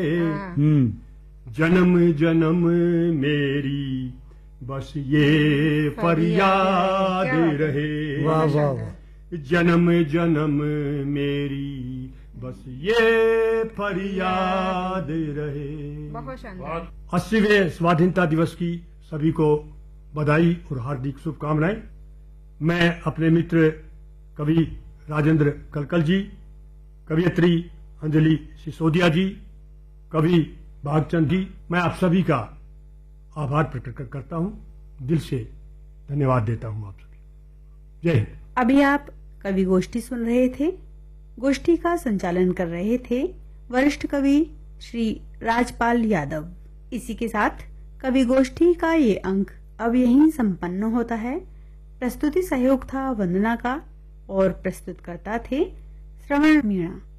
जन्म जन्म मेरी बस ये फरियाद रहे। वाह वाह वाह। जन्म जन्म मेरी बस ये फरियाद रहे। बहुत शानदार। 80वें स्वाधीनता दिवस की सभी को बधाई और हार्दिक शुभकामनाएं। मैं अपने मित्र कवि राजेंद्र कलकल जी, कवियत्री अंजलि सिसोदिया जी, कवि भागचंद जी, मैं आप सभी का आभार प्रकट करता हूं, दिल से धन्यवाद देता हूं आप सभी। जय हिंद। अभी आप कवि गोष्ठी सुन रहे थे। गोष्ठी का संचालन कर रहे थे वरिष्ठ कवि श्री राजपाल यादव। इसी के साथ कवि गोष्ठी का ये अंक अब यहीं संपन्न होता है। प्रस्तुति सहयोग था वंदना का और प्रस्तुतकर्ता थे श्रवण मीणा।